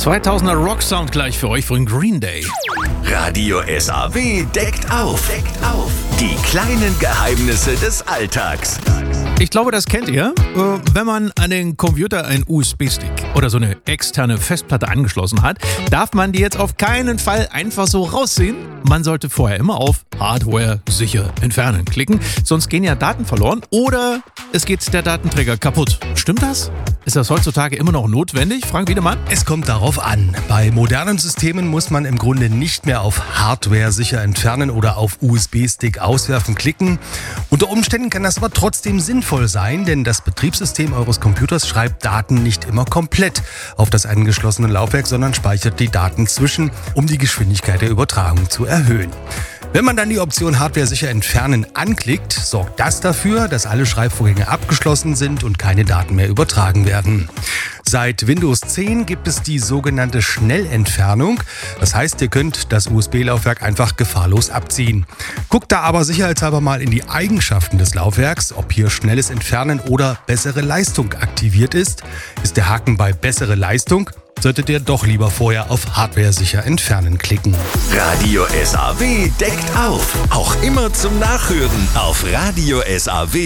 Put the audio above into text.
2000er Rock-Sound gleich für euch von Green Day. Radio SAW deckt auf. Die kleinen Geheimnisse des Alltags. Ich glaube, das kennt ihr. Wenn man an den Computer einen USB-Stick oder so eine externe Festplatte angeschlossen hat, darf man die jetzt auf keinen Fall einfach so rausziehen. Man sollte vorher immer auf Hardware sicher entfernen klicken, sonst gehen ja Daten verloren oder es geht der Datenträger kaputt. Stimmt das? Ist das heutzutage immer noch notwendig? Frank Wiedemann? Es kommt darauf an. Bei modernen Systemen muss man im Grunde nicht mehr auf Hardware sicher entfernen oder auf USB-Stick auswerfen klicken. Unter Umständen kann das aber trotzdem sinnvoll sein, denn das Betriebssystem eures Computers schreibt Daten nicht immer komplett auf das angeschlossene Laufwerk, sondern speichert die Daten zwischen, um die Geschwindigkeit der Übertragung zu erhöhen. Wenn man dann die Option Hardware sicher entfernen anklickt, sorgt das dafür, dass alle Schreibvorgänge abgeschlossen sind und keine Daten mehr übertragen werden. Seit Windows 10 gibt es die sogenannte Schnellentfernung. Das heißt, ihr könnt das USB-Laufwerk einfach gefahrlos abziehen. Guckt da aber sicherheitshalber mal in die Eigenschaften des Laufwerks, ob hier schnelles Entfernen oder bessere Leistung aktiviert ist. Ist der Haken bei bessere Leistung, solltet ihr doch lieber vorher auf Hardware sicher entfernen klicken. Radio SAW deckt auf. Auch immer zum Nachhören auf radiosaw.de.